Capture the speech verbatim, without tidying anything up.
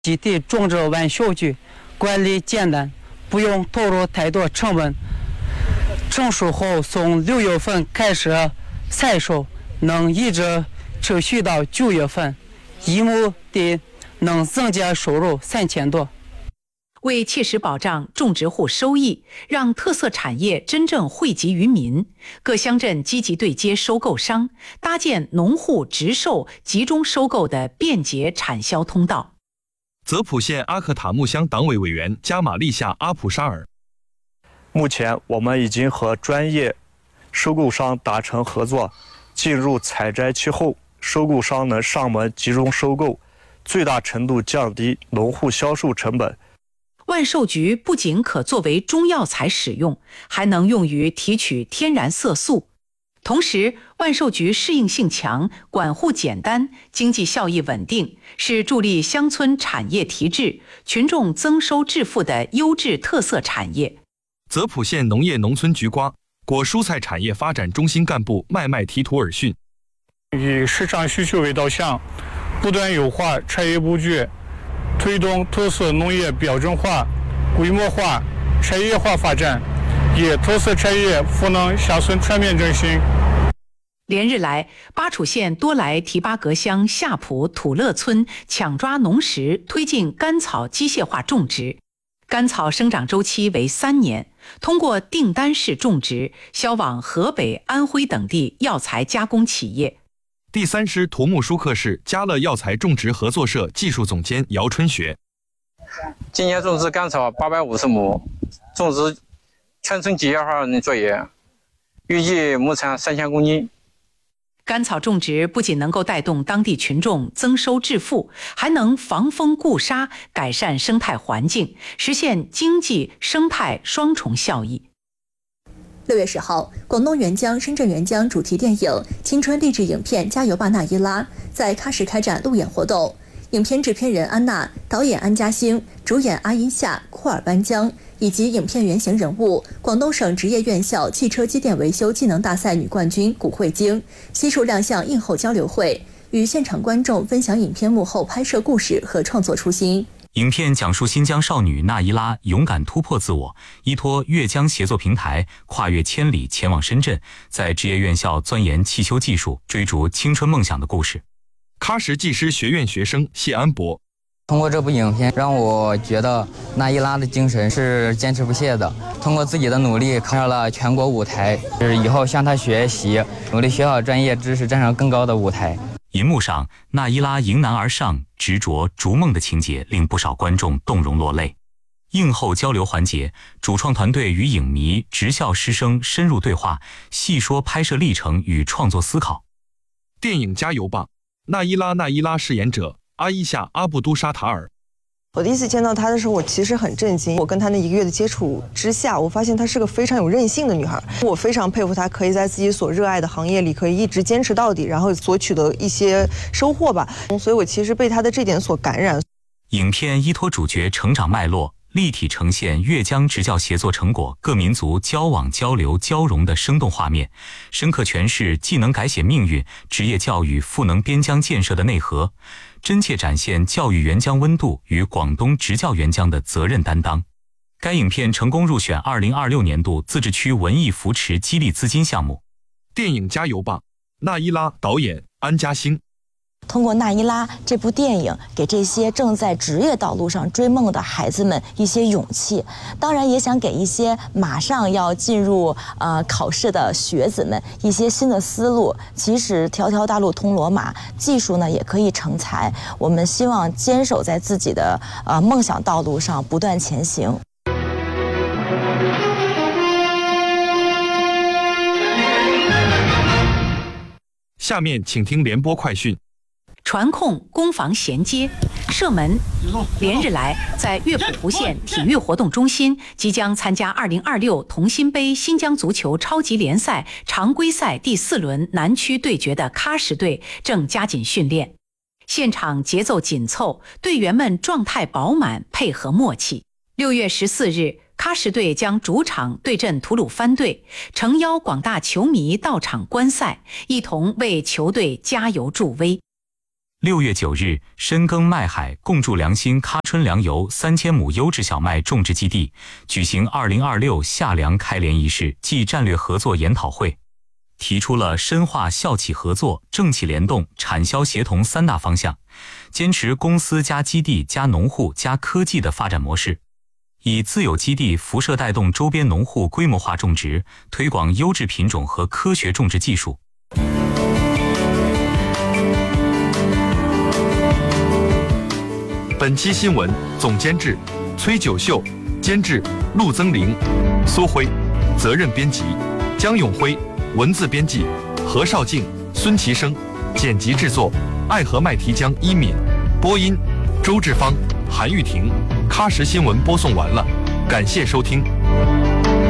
基地种植完小区，管理简单，不用投入太多成本。成熟后从六月份开始采收，能一直持续到九月份，一亩地能增加收入三千多。 为切实保障种植户收益，让特色产业真正惠及于民，各乡镇积极对接收购商，搭建农户直售、集中收购的便捷产销通道。 泽普县阿克塔木乡党委委员加玛利夏阿普沙尔， 目前我们已经和专业收购商达成合作，进入采摘期后，收购商能上门集中收购，最大程度降低农户销售成本。 万寿菊不仅可作为中药材使用，还能用于提取天然色素。同时，万寿菊适应性强，管护简单，经济效益稳定，是助力乡村产业提质、群众增收致富的优质特色产业。 泽普县农业农村菊瓜果蔬菜产业发展中心干部麦麦提图尔逊， 以市场需求为导向，不断优化产业布局，推动特色农业标准化、规模化、产业化发展，以特色产业赋能乡村全面振兴。 连日来，巴楚县多来提巴格乡夏普土乐村抢抓农时，推进甘草机械化种植。甘草生长周期为三年，通过订单式种植销往河北、安徽等地药材加工企业。 第三师土木舒克市嘉乐药材种植合作社技术总监姚春学， 今年种植甘草八百五十亩，种植全村机械化作业，预计亩产三千公斤。 甘草种植不仅能够带动当地群众增收致富，还能防风固沙，改善生态环境，实现经济生态双重效益。 六月十号，广东援疆、深圳援疆主题电影青春励志影片《加油吧，那伊拉》在喀什开展路演活动。影片制片人安娜、导演安嘉兴、主演阿因夏、库尔班江以及影片原型人物广东省职业院校汽车机电维修技能大赛女冠军古慧晶悉数亮相映后交流会，与现场观众分享影片幕后拍摄故事和创作初心。 影片讲述新疆少女纳伊拉勇敢突破自我，依托粤江协作平台，跨越千里前往深圳，在职业院校钻研汽修技术，追逐青春梦想的故事。 喀什技师学院学生谢安博， 通过这部影片，让我觉得纳伊拉的精神是坚持不懈的，通过自己的努力看上了全国舞台，是以后向他学习，努力学好专业知识，站上更高的舞台。 银幕上，纳伊拉迎难而上、执着逐梦的情节令不少观众动容落泪。映后交流环节，主创团队与影迷、职校师生深入对话，细说拍摄历程与创作思考。 电影《加油吧，纳伊拉》纳伊拉饰演者阿伊夏阿布都沙塔尔。 我第一次见到她的时候，我其实很震惊。我跟她那一个月的接触之下，我发现她是个非常有韧性的女孩。我非常佩服她，可以在自己所热爱的行业里，可以一直坚持到底，然后所取得一些收获吧。所以我其实被她的这点所感染。 影片依托主角成长脉络，立体呈现粤江职教协作成果各民族交往交流交融的生动画面，深刻诠释技能改写命运、职业教育赋能边疆建设的内核，真切展现教育援疆温度与广东职教援疆的责任担当。该影片成功入选二零二六年度自治区文艺扶持激励资金项目。 电影《加油吧，纳伊拉》导演安嘉兴。 通过《纳伊拉》这部电影，给这些正在职业道路上追梦的孩子们一些勇气，当然也想给一些马上要进入呃考试的学子们一些新的思路。其实条条大路通罗马，技术呢也可以成才。我们希望坚守在自己的呃梦想道路上，不断前行。 下面请听联播快讯。 传控攻防衔接，射门。连日来，在乐谱湖县体育活动中心，即将参加二零二六同心杯新疆足球超级联赛常规赛第四轮南区对决的喀什队正加紧训练。现场节奏紧凑，队员们状态饱满，配合默契。六月十四日，喀什队将主场对阵吐鲁番队，诚邀广大球迷到场观赛，一同为球队加油助威。 六月九日，深耕麦海，共筑良心喀春粮油三千亩优质小麦种植基地举行二零二六夏粮开镰仪式暨战略合作研讨会，提出了深化校企合作、政企联动、产销协同三大方向，坚持公司加基地加农户加科技的发展模式，以自有基地辐射带动周边农户规模化种植，推广优质品种和科学种植技术。 本期新闻总监制崔九秀，监制陆增玲、苏辉，责任编辑江永辉，文字编辑何绍静、孙其生，剪辑制作爱河麦提江一敏，播音周志芳、韩玉婷。喀什新闻播送完了，感谢收听。